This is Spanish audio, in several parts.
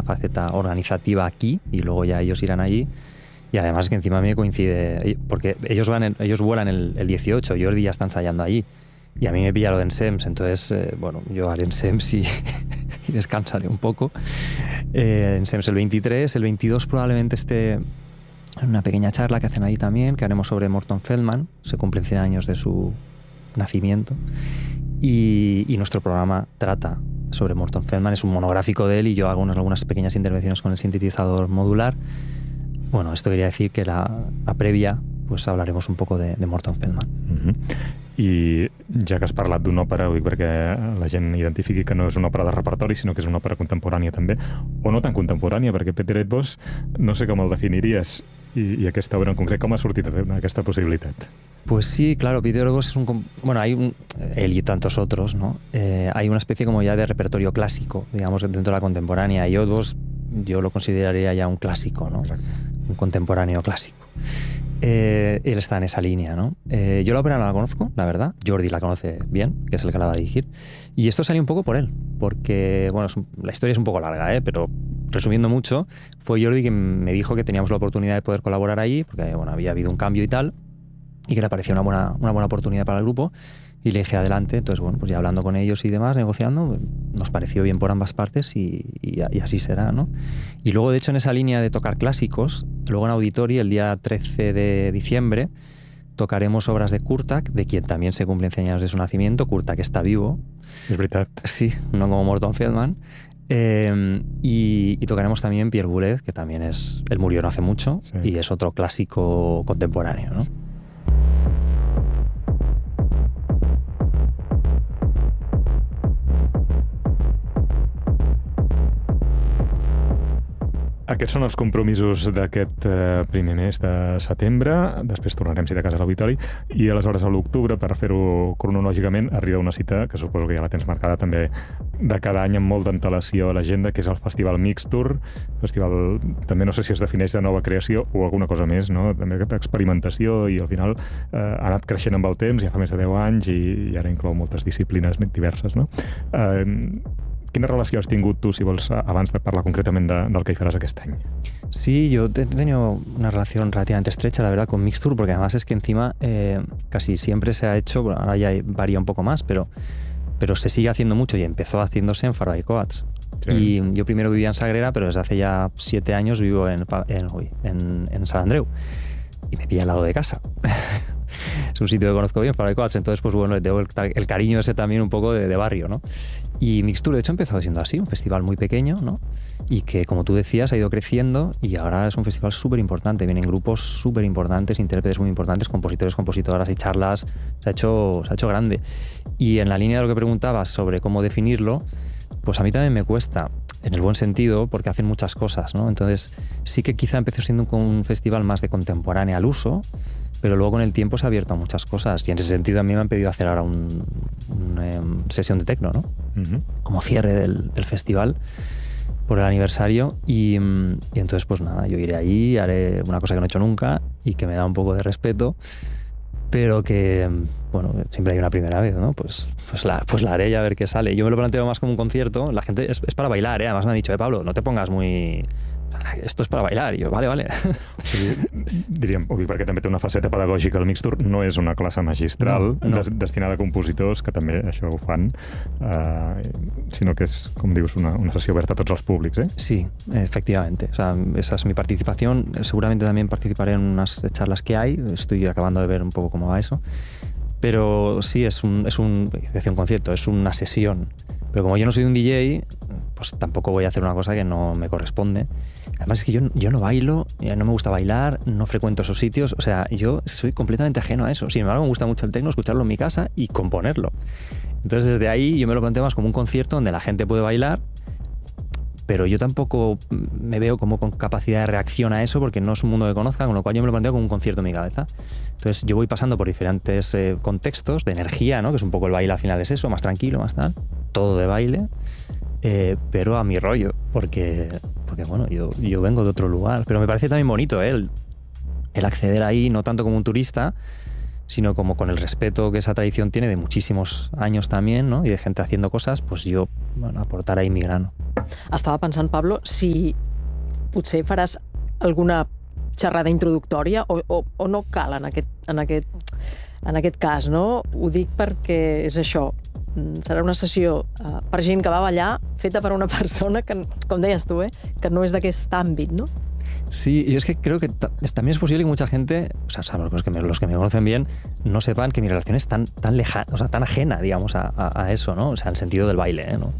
faceta organizativa aquí y luego ya ellos irán allí. Y además que encima a mí me coincide, porque ellos vuelan el 18, Jordi ya está ensayando allí. Y a mí me pilla lo de Ensems, entonces, yo haré Ensems y descansaré un poco. Ensems el 23, el 22 probablemente esté en una pequeña charla que hacen ahí también, que haremos sobre Morton Feldman, se cumplen 100 años de su nacimiento. Y nuestro programa trata sobre Morton Feldman, es un monográfico de él y yo hago algunas pequeñas intervenciones con el sintetizador modular. Bueno, esto quería decir que la prèvia pues hablaremos un poco de Morton Feldman. I ja que has parlat d'una òpera, ho dic perquè la gent identifiqui que no és una òpera de repertori, sinó que és una òpera contemporània també, o no tan contemporània, perquè Peter Eötvös no sé com el definiries, i aquesta obra en concret, com ha sortit aquesta possibilitat? Pues sí, claro, Peter Eötvös es él y tantos otros, ¿no? Hay una especie como ya de repertorio clásico, digamos, dentro de la contemporánea, y Eötvös yo lo consideraría ya un clásico, ¿no? Exacto. Un contemporáneo clásico. Él está en esa línea, ¿no? Yo la ópera no la conozco, la verdad. Jordi la conoce bien, que es el que la va a dirigir. Y esto salió un poco por él, porque, la historia es un poco larga, pero resumiendo mucho, fue Jordi quien me dijo que teníamos la oportunidad de poder colaborar ahí, porque, había habido un cambio y tal, y que le parecía una buena oportunidad para el grupo. Y le dije adelante, entonces pues ya hablando con ellos y demás, negociando, nos pareció bien por ambas partes y así será, ¿no? Y luego, de hecho, en esa línea de tocar clásicos, luego en Auditori, el día 13 de diciembre, tocaremos obras de Kurtak, de quien también se cumplen 100 años de su nacimiento. Kurtak está vivo. Es verdad. Sí, no como Morton Feldman. Y tocaremos también Pierre Boulez, que también él murió no hace mucho, sí, y es otro clásico contemporáneo, ¿no? Aquests són els compromisos d'aquest primer mes de setembre. Després tornarem, si de casa, a l'Auditori. I aleshores, a l'octubre, per fer-ho cronològicament, arriba una cita, que suposo que ja la tens marcada també de cada any amb molta antelació a l'agenda, que és el Festival Mixtur. Festival, també no sé si es defineix de nova creació o alguna cosa més, no? També experimentació, i al final ha anat creixent amb el temps, ja fa més de 10 anys, i ara inclou moltes disciplines diverses, no? Quina relació has tingut tú, si vols, abans de parlar concretament del que hi faràs aquest any? Sí, yo he tenido una relación relativamente estrecha, la verdad, con Mixtur, porque además es que encima casi siempre se ha hecho, bueno, ahora ya varía un poco más, pero se sigue haciendo mucho y empezó haciéndose en Faro de Coats. Sí. Y yo primero vivía en Sagrera, pero desde hace ya 7 años vivo en Sant Andreu. Y me pilla al lado de casa. Es un sitio que conozco bien, Faro de Coats, entonces pues bueno, le tengo el cariño ese también un poco de barrio, ¿no? Y Mixtur, de hecho, ha empezado siendo así, un festival muy pequeño, ¿no? Y que, como tú decías, ha ido creciendo y ahora es un festival súper importante. Vienen grupos súper importantes, intérpretes muy importantes, compositores, compositoras y charlas. Se ha hecho grande. Y en la línea de lo que preguntabas sobre cómo definirlo, pues a mí también me cuesta, en el buen sentido, porque hacen muchas cosas, ¿no? Entonces, sí que quizá empezó siendo un festival más de contemporánea al uso, pero luego con el tiempo se ha abierto a muchas cosas. Y en ese sentido a mí me han pedido hacer ahora una sesión de techno, ¿no? Como cierre del festival por el aniversario. Y entonces, pues nada, yo iré allí, haré una cosa que no he hecho nunca y que me da un poco de respeto, pero que, bueno, siempre hay una primera vez, ¿no? Pues la haré y a ver qué sale. Yo me lo planteo más como un concierto. La gente es para bailar, ¿eh? Además me han dicho, Pablo, no te pongas muy... Esto es para bailar. I jo, vale. Sí, diríem, ho dic perquè també té una faceta pedagògica. El Mixtur no és una classe magistral destinada a compositors, que també això ho fan, sinó que és, com dius, una sessió oberta a tots els públics, ¿eh? Sí, efectivamente. O sea, esa es mi participación. Seguramente también participaré en unas charlas que hay. Estoy acabando de ver un poco cómo va eso. Pero sí, es un concierto, es una sesión. Pero como yo no soy un DJ, pues tampoco voy a hacer una cosa que no me corresponde. Además es que yo no bailo, no me gusta bailar, no frecuento esos sitios, o sea, yo soy completamente ajeno a eso. Sin embargo, me gusta mucho el techno, escucharlo en mi casa y componerlo. Entonces, desde ahí yo me lo planteo más como un concierto donde la gente puede bailar, pero yo tampoco me veo como con capacidad de reacción a eso porque no es un mundo que conozca, con lo cual yo me lo planteo como un concierto en mi cabeza. Entonces yo voy pasando por diferentes contextos de energía, ¿no? Que es un poco el baile al final, es eso, más tranquilo, más tal, todo de baile, pero a mi rollo, porque bueno, yo vengo de otro lugar, pero me parece también bonito el acceder ahí, no tanto como un turista, sino como con el respeto que esa tradición tiene de muchísimos años también, ¿no? Y de gente haciendo cosas, pues yo aportar ahí mi grano. Estava pensant, Pablo, si potser faràs alguna xerrada introductòria o no cal en aquest cas, no? Ho dic perquè és això, serà una sessió per gent que va ballar, feta per una persona que, com deies tu, que no és d'aquest àmbit, ¿no? Sí, yo es que creo que también es posible que mucha gente, o sea, los que me conocen bien, no sepan que mi relación es tan lejana, o sea, tan ajena, digamos, a eso, ¿no? O sea, el sentido del baile, ¿no?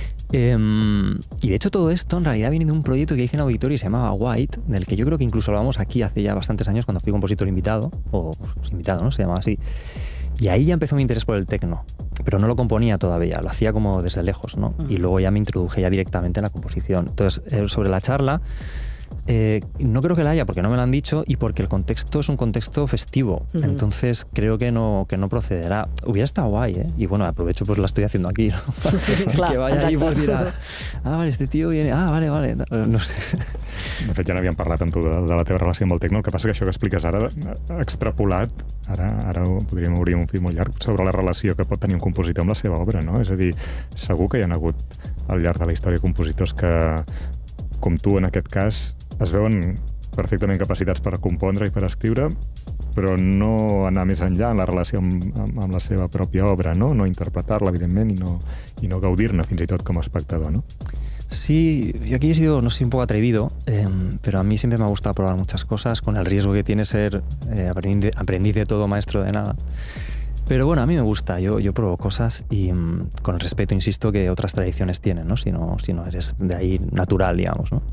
Y de hecho todo esto en realidad viene de un proyecto que hice en auditorio y se llamaba White, del que yo creo que incluso hablamos aquí hace ya bastantes años cuando fui compositor invitado, o invitado, ¿no? Se llamaba así. Y ahí ya empezó mi interés por el techno, pero no lo componía todavía, lo hacía como desde lejos, ¿no? Y luego ya me introduje ya directamente en la composición. Entonces, sobre la charla, no creo que la haya porque no me lo han dicho y porque el contexto es un contexto festivo. Entonces creo que no procederá. Hubiera estado guay, ¿eh? Y bueno, aprovecho, pues la estoy haciendo aquí, ¿no? Clar, que vaya ahí pues dirà, vale, este tío viene, vale, no sé. De fet, ja n'havíem parlat amb tu de la teva relació amb el techno. El que passa que això que expliques ara, extrapolat, ara podríem obrir un fil molt llarg sobre la relació que pot tenir un compositor amb la seva obra, no? És a dir, segur que hi ha hagut al llarg de la història compositors que, com tu en aquest cas, es veuen perfectament capacitats per compondre i per escriure, però no anar més enllà en la relació amb la seva pròpia obra, no? No interpretar-la, evidentment, i no gaudir-ne fins i tot com a espectador, ¿no? Sí, yo aquí he sido, no sé, un poco atrevido, pero a mí siempre me ha gustado probar muchas cosas con el riesgo que tiene ser aprendiz de todo, maestro de nada. Pero bueno, a mí me gusta, yo pruebo cosas y con el respeto, insisto, que otras tradiciones tienen, ¿no? Si no eres de ahí natural, digamos, ¿no?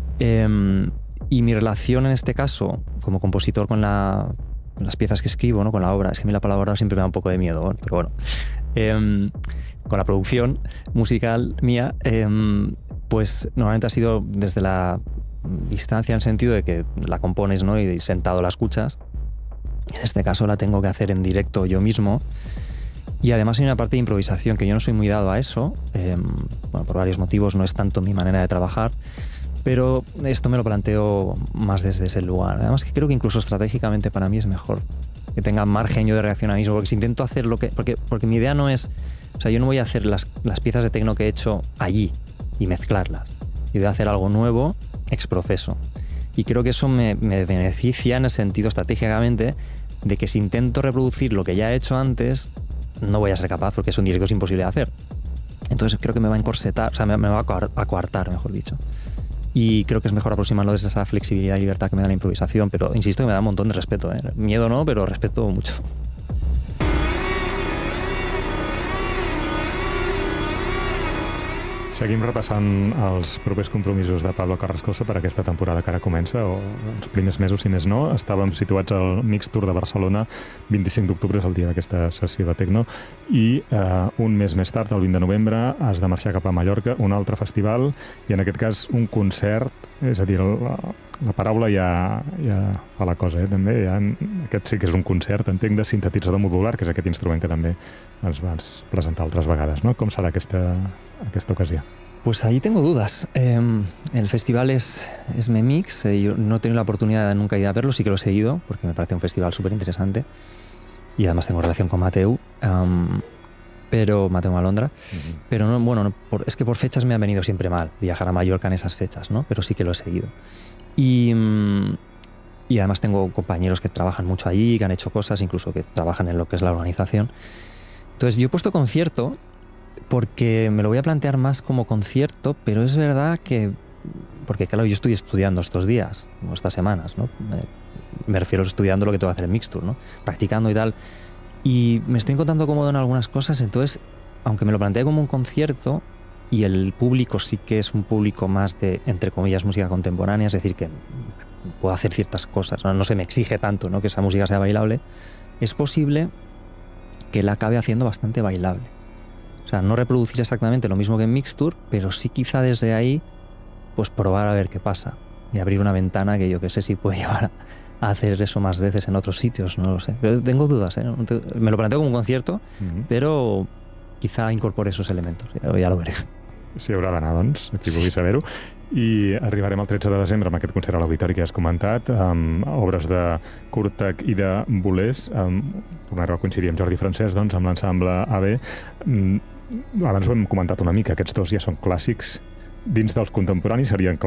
Y mi relación en este caso, como compositor con las piezas que escribo, ¿no? Con la obra, es que a mí la palabra siempre me da un poco de miedo, ¿no? Pero bueno, con la producción musical mía, pues normalmente ha sido desde la distancia, en el sentido de que la compones, ¿no? Y sentado la escuchas. En este caso la tengo que hacer en directo yo mismo. Y además hay una parte de improvisación que yo no soy muy dado a eso. Bueno, por varios motivos no es tanto mi manera de trabajar. Pero esto me lo planteo más desde ese lugar. Además que creo que incluso estratégicamente para mí es mejor que tenga margen yo de reacción a mí mismo. Porque si intento hacer lo que... Porque mi idea no es... O sea, yo no voy a hacer las piezas de techno que he hecho allí y mezclarlas. Yo voy a hacer algo nuevo, ex profeso. Y creo que eso me beneficia en el sentido estratégicamente de que si intento reproducir lo que ya he hecho antes, no voy a ser capaz porque eso en directo es imposible de hacer. Entonces creo que me va a encorsetar, o sea, me va a coartar, mejor dicho. Y creo que es mejor aproximarlo desde esa flexibilidad y libertad que me da la improvisación, pero insisto que me da un montón de respeto, ¿eh? Miedo no, pero respeto mucho. Seguim repassant els propers compromisos de Pablo Carrascosa per aquesta temporada que ara comença, o els primers mesos, si més no. Estàvem situats al Mix Tour de Barcelona, 25 d'octubre és el dia d'aquesta sessió de techno, i un mes més tard, el 20 de novembre, has de marxar cap a Mallorca, un altre festival, i en aquest cas un concert, és a dir, la paraula ja fa la cosa, també. Aquest sí que és un concert, entenc, de sintetitzador modular, que és aquest instrument que també ens vas presentar altres vegades, no? Com serà aquesta ocasión? Pues ahí tengo dudas. El festival es Memix. Yo no he tenido la oportunidad de nunca ir a verlo, sí que lo he seguido, porque me parece un festival súper interesante. Y además tengo relación con Mateu, pero Mateu Malondra. Pero no, bueno, es que por fechas me ha venido siempre mal viajar a Mallorca en esas fechas, ¿no? Pero sí que lo he seguido. Y además tengo compañeros que trabajan mucho allí, que han hecho cosas, incluso que trabajan en lo que es la organización. Entonces yo he puesto concierto porque me lo voy a plantear más como concierto, pero es verdad que... Porque claro, yo estoy estudiando estos días, o estas semanas, ¿no? Me refiero a estudiando lo que tengo que hacer en Mix Tour, ¿no? Practicando y tal. Y me estoy encontrando cómodo en algunas cosas, entonces, aunque me lo plantee como un concierto, y el público sí que es un público más de, entre comillas, música contemporánea, es decir, que puedo hacer ciertas cosas, no se me exige tanto, ¿no? Que esa música sea bailable, es posible que la acabe haciendo bastante bailable. O sea, no reproducir exactamente lo mismo que en Mix Tour, pero sí quizá desde ahí pues probar a ver qué pasa y abrir una ventana que yo que sé si puede llevar a hacer eso más veces en otros sitios, no lo sé. Pero tengo dudas, ¿eh? Me lo planteo como un concierto, pero quizá incorpore esos elementos, ja lo veré. Sí, haurà d'anar, doncs, qui vulgui saber-ho. I arribarem al 13 de desembre amb aquest concert a l'Auditori que ja has comentat, amb obres de Kurtak i de Boulez. Tornareu a coincidir amb Jordi Francesc, doncs, amb l'ensemble AB. abans ho hem comentat una mica, aquests dos ja són clàssics, dins dels contemporanis serien